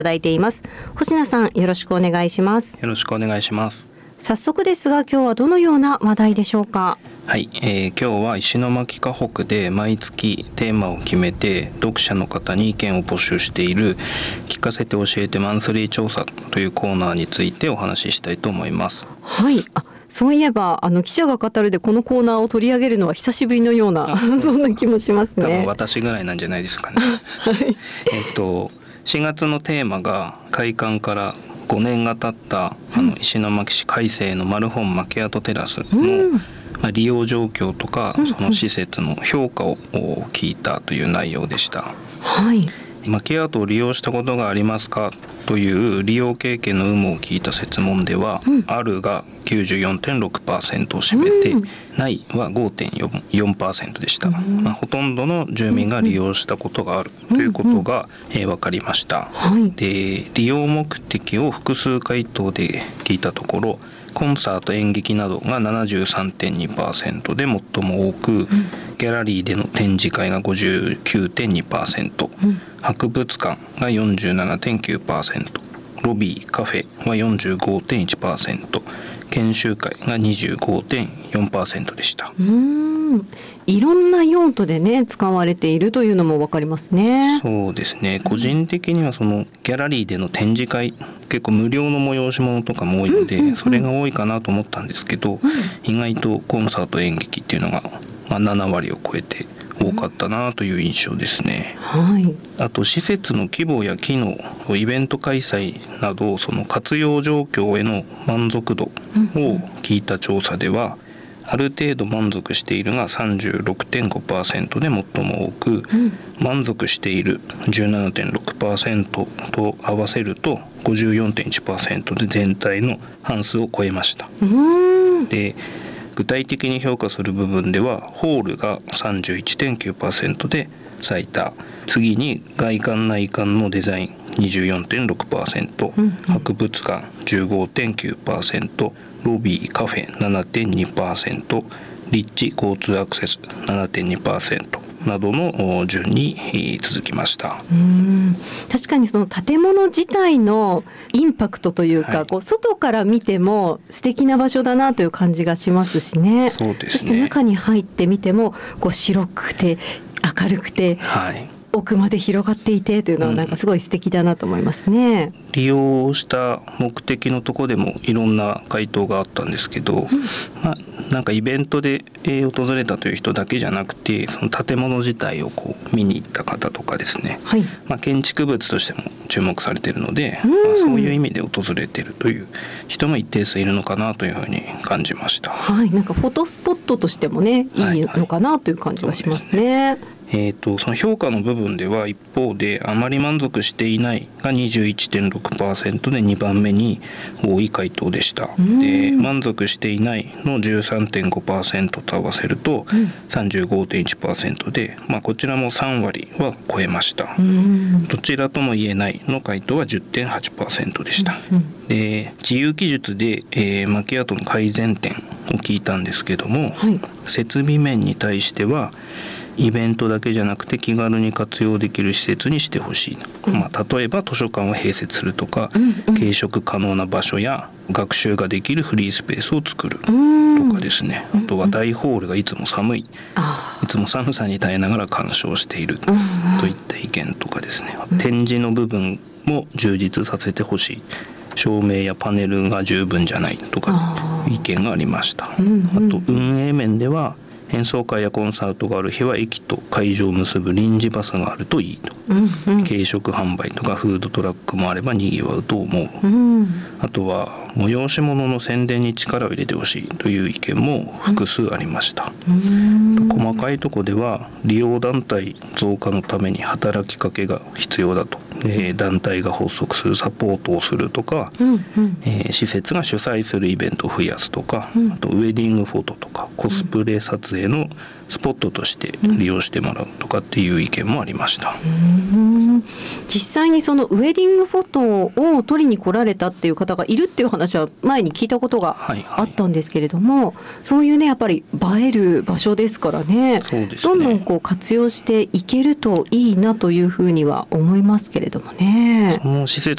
ただいています。星名さん、よろしくお願いします。 よろしくお願いします。 早速ですが、今日はどのような話題でしょうか。 はい、今日は石巻河北で毎月テーマを決めて読者の方に意見を募集している聞かせて教えてマンスリー調査というコーナーについてお話ししたいと思います。 はい、そういえば記者が語るでこのコーナーを取り上げるのは久しぶりのようなそんな気もしますね。 多分私ぐらいなんじゃないですかね。 はい、 4月のテーマが開館から5年が経った石巻市海星のマルホンマキアートテラスの、利用状況とかその施設の評価を聞いたという内容でした。 はい、 マキアートを利用したことがありますかという利用経験の有無を聞いた設問では、あるが 94.6% を占めて、ないは 5.4% でした。ほとんどの住民が利用したことがあるということが分かりました。で、利用目的を複数回答で聞いたところ、コンサート演劇などが 73.2% で最も多く、ギャラリーでの展示会が 59.2%、博物館が 47.9%、ロビーカフェは 45.1%、研修会が 25.4% でした。 いろんな用途でね使われているというのも分かりますね。 そうですね。個人的にはそのギャラリーでの展示会、結構無料の催し物とかも多いので、それが多いかなと思ったんですけど、意外とコンサート演劇っていうのが7割を超えて多かったなという印象ですね。あと施設の規模や機能、イベント開催などその活用状況への満足度を聞いた調査では、ある程度満足しているが 36.5% で最も多く、満足している 17.6% と合わせると 54.1% で全体の半数を超えました。で、具体的に評価する部分ではホールが 31.9% で最多、次に外観内観のデザイン 24.6%、博物館 15.9%、ロビーカフェ 7.2%、立地交通アクセス 7.2% などの順に続きました。 確かにその建物自体のインパクトというか、こう外から見ても素敵な場所だなという感じがしますしね。 そうですね。 そして中に入ってみてもこう白くて明るくて、奥まで広がっていてというのはなんかすごい素敵だなと思いますね。 利用した目的のところでもいろんな回答があったんですけど、なんかイベントで訪れたという人だけじゃなくて、その建物自体をこう見に行った方とかですね、建築物としても注目されているので、そういう意味で訪れているという人も一定数いるのかなというふうに感じました。 なんかフォトスポットとしてもね、いいのかなという感じがしますね。 その評価の部分では一方であまり満足していないが 21.6% で2番目に多い回答でした。で、満足していないの 13.5% と合わせると 35.1% で、こちらも3割は超えました。どちらとも言えないの回答は 10.8% でした。で、自由記述で、マキアートの改善点を聞いたんですけども、設備面に対してはイベントだけじゃなくて気軽に活用できる施設にしてほしい。例えば図書館を併設するとか、軽食可能な場所や学習ができるフリースペースを作るとかですね。あとは大ホールがいつも寒い、いつも寒さに耐えながら鑑賞しているといった意見とかですね。展示の部分も充実させてほしい、照明やパネルが十分じゃないとか意見がありました。あと運営面では演奏会やコンサートがある日は駅と会場を結ぶ臨時バスがあるといいと、軽食販売とかフードトラックもあればにぎわうと思う、あとは催し物の宣伝に力を入れてほしいという意見も複数ありました。細かいところでは利用団体増加のために働きかけが必要だと、団体が発足するサポートをするとか、施設が主催するイベントを増やすとか、あとウェディングフォトとかコスプレ撮影のスポットとして利用してもらうとかっていう意見もありました。 実際にそのウェディングフォトを撮りに来られたっていう方がいるっていう話は前に聞いたことがあったんですけれども、そういうねやっぱり映える場所ですからね、 そうですね、 どんどんこう活用していけるといいなというふうには思いますけれどもね。 その施設